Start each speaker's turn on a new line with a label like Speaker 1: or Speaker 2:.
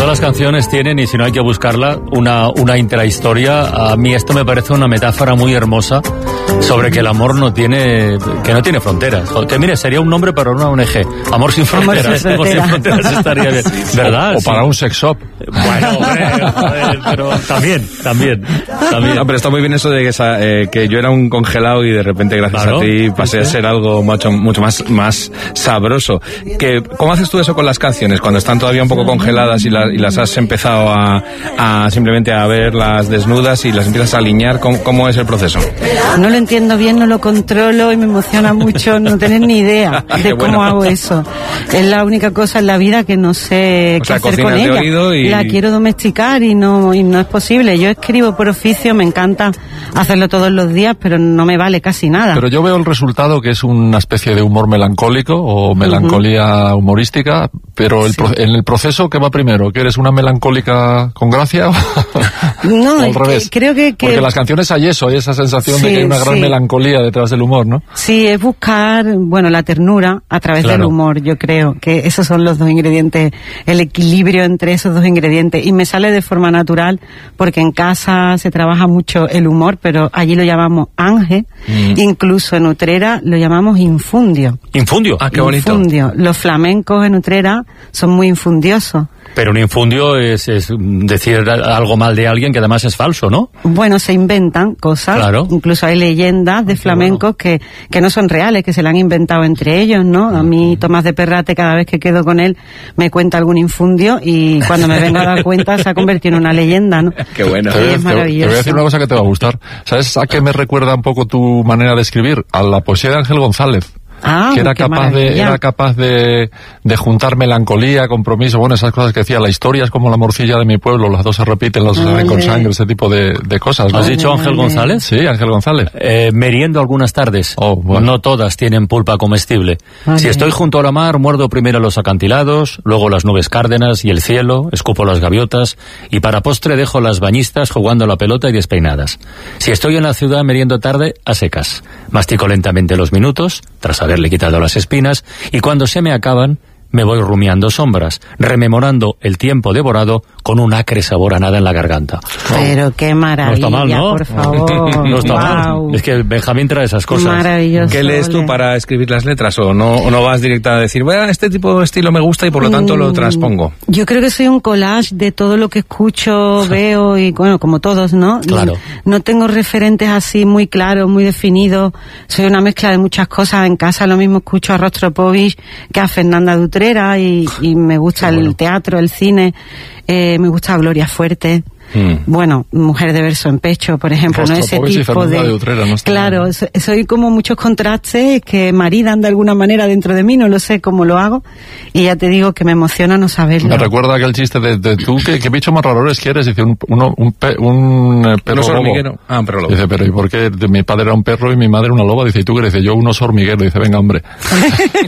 Speaker 1: Todas las canciones tienen, y si no hay que buscarla, una intrahistoria. A mí esto me parece una metáfora muy hermosa sobre que el amor no tiene fronteras. Que mire, sería un nombre para una ONG. Amor sin fronteras. Amor sin fronteras estaría bien. ¿Verdad?
Speaker 2: O para un sex shop.
Speaker 1: Bueno, hombre, pero también.
Speaker 3: No, pero está muy bien eso de que yo era un congelado y de repente gracias a ti pasé a ser algo mucho más sabroso. ¿Cómo haces tú eso con las canciones? Cuando están todavía un poco congeladas y las has empezado a simplemente a verlas desnudas y las empiezas a alinear, ¿cómo es el proceso?
Speaker 4: No lo entiendo bien, no lo controlo y me emociona mucho no tener ni idea de cómo hago eso. Es la única cosa en la vida que no sé qué hacer con ella. La quiero domesticar y no es posible. Yo escribo por oficio, me encanta hacerlo todos los días, pero no me vale casi nada.
Speaker 2: Pero yo veo el resultado, que es una especie de humor melancólico o melancolía humorística, pero en el proceso, ¿qué va primero? ¿Que eres una melancólica con gracia?
Speaker 4: No,
Speaker 2: al revés.
Speaker 4: Creo que...
Speaker 2: Porque las canciones hay eso, hay esa sensación de que hay una gran melancolía detrás del humor, ¿no?
Speaker 4: Sí, es buscar, la ternura a través del humor. Yo creo que esos son los dos ingredientes, el equilibrio entre esos dos ingredientes. Y me sale de forma natural, porque en casa se trabaja mucho el humor, pero allí lo llamamos ángel. Incluso en Utrera lo llamamos infundio.
Speaker 1: ¿Infundio?
Speaker 3: Ah, qué bonito.
Speaker 4: Infundio. Los flamencos en Utrera son muy infundiosos.
Speaker 1: Pero un infundio es decir algo mal de alguien que además es falso, ¿no?
Speaker 4: Bueno, se inventan cosas. Claro. Incluso hay leyendas de flamencos que no son reales, que se la han inventado entre ellos, ¿no? A mí Tomás de Perrate, cada vez que quedo con él, me cuenta algún infundio y cuando me vengo a dar cuenta se ha convertido en una leyenda, ¿no?
Speaker 3: Qué bueno.
Speaker 4: Sí, es maravilloso.
Speaker 2: Te voy a decir una cosa que te va a gustar. ¿Sabes a qué me recuerda un poco tu manera de escribir? A la poesía de Ángel González. Que era capaz de juntar melancolía, compromiso, esas cosas que decía, la historia es como la morcilla de mi pueblo, las dos se repiten, los saben con sangre, ese tipo de cosas, ¿no?
Speaker 1: ¿Has dicho Ángel González?
Speaker 2: Sí, Ángel González.
Speaker 1: Meriendo algunas tardes. No todas tienen pulpa comestible. Si estoy junto a la mar, muerdo primero los acantilados, luego las nubes cárdenas y el cielo, escupo las gaviotas, y para postre dejo las bañistas jugando la pelota y despeinadas. Si estoy en la ciudad meriendo tarde, a secas. Mastico lentamente los minutos, tras haberle quitado las espinas, y cuando se me acaban, me voy rumiando sombras, rememorando el tiempo devorado con un acre sabor a nada en la garganta.
Speaker 4: Pero qué maravilla,
Speaker 1: no está mal, ¿no?
Speaker 4: Por favor.
Speaker 1: No está mal. Es que Benjamín trae esas cosas.
Speaker 4: Maravilloso.
Speaker 3: ¿Qué lees tú para escribir las letras? ¿O no vas directa a decir, este tipo de estilo me gusta y por lo tanto lo transpongo?
Speaker 4: Yo creo que soy un collage de todo lo que escucho, veo y, como todos, ¿no?
Speaker 1: Claro.
Speaker 4: No tengo referentes así muy claros, muy definidos. Soy una mezcla de muchas cosas. En casa lo mismo escucho a Rostropovich que a Fernanda de Utrera y me gusta el teatro, el cine, me gusta Gloria Fuerte. Mujer de verso en pecho, por ejemplo, ¿no? Ese tipo de Utrera, no está claro, mal. Soy como muchos contrastes que maridan de alguna manera dentro de mí, no lo sé cómo lo hago, y ya te digo que me emociona no saberlo.
Speaker 2: Me recuerda aquel chiste de tú, ¿qué bicho más raro eres quieres? Dice un perro
Speaker 3: hormiguero.
Speaker 2: Un perro lobo. Dice, pero ¿y por qué? Mi padre era un perro y mi madre una loba. Dice, ¿y tú qué? Dice, yo un oso hormiguero. Dice, venga, hombre.